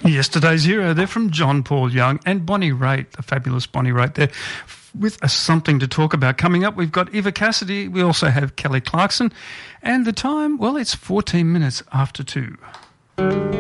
Yesterday's Hero, they're from John Paul Young and Bonnie Raitt, the fabulous Bonnie Raitt there, with something to talk about. Coming up, we've got Eva Cassidy, we also have Kelly Clarkson, and the time, well, it's 14 minutes after 2.